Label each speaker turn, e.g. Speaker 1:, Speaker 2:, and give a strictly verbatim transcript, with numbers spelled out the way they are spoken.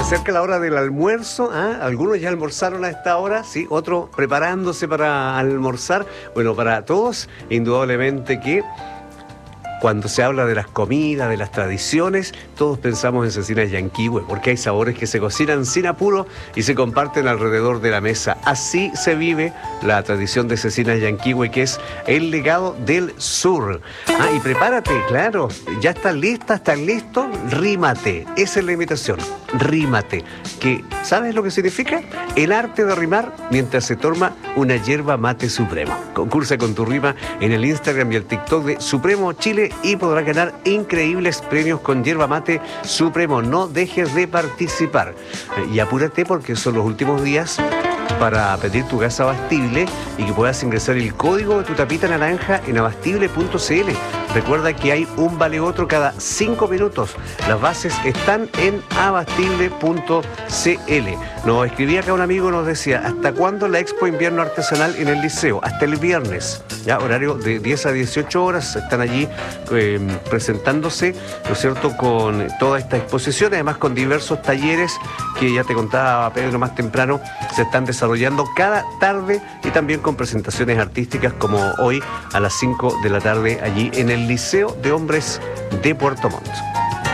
Speaker 1: acerca la hora del almuerzo, ¿ah? Algunos ya almorzaron a esta hora, sí, otros preparándose para almorzar. Bueno, para todos, indudablemente que cuando se habla de las comidas, de las tradiciones, todos pensamos en cecinas yanquihue, porque hay sabores que se cocinan sin apuro y se comparten alrededor de la mesa. Así se vive la tradición de cecinas yanquihue, que es el legado del sur. Ah, y prepárate, claro, ya estás lista, estás listo, rímate. Esa es la invitación, rímate. Que, ¿sabes lo que significa? El arte de rimar mientras se toma una yerba mate supremo. Concursa con tu rima en el Instagram y el TikTok de Supremo Chile y podrás ganar increíbles premios con yerba mate supremo. No dejes de participar. Y apúrate porque son los últimos días para pedir tu gas abastible y que puedas ingresar el código de tu tapita naranja en abastible punto c l. Recuerda que hay un vale otro cada cinco minutos. Las bases están en abastible punto c l. Nos escribía acá un amigo, nos decía, ¿hasta cuándo la Expo Invierno Artesanal en el Liceo? Hasta el viernes, ya horario de diez a dieciocho horas. Están allí eh, presentándose, ¿no es cierto?, con toda esta exposición, además con diversos talleres que ya te contaba Pedro más temprano, se están desarrollando cada tarde y también con presentaciones artísticas como hoy a las cinco de la tarde allí en el Liceo de Hombres de Puerto Montt.